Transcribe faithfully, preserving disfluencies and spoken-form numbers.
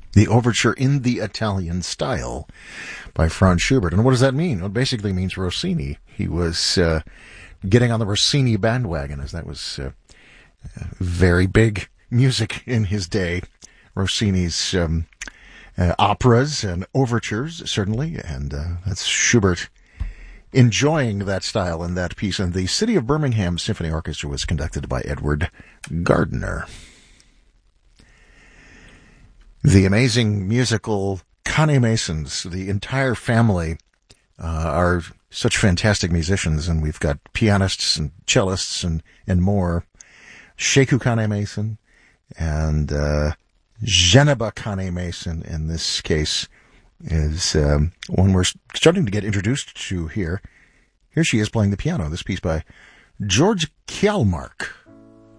The overture in the Italian style by Franz Schubert. And what does that mean? Well, it basically means Rossini. He was uh, getting on the Rossini bandwagon, as that was uh, very big music in his day. Rossini's um, uh, operas and overtures, certainly, and uh, that's Schubert enjoying that style and that piece. And the City of Birmingham Symphony Orchestra was conducted by Edward Gardner. The amazing musical Cane-Masons, the entire family, uh, are such fantastic musicians, and we've got pianists and cellists and, and more. Sheku Cane-Mason and uh, Geneba Cane-Mason, in this case, is um, one we're starting to get introduced to here. Here she is playing the piano, this piece by George Kjellmark.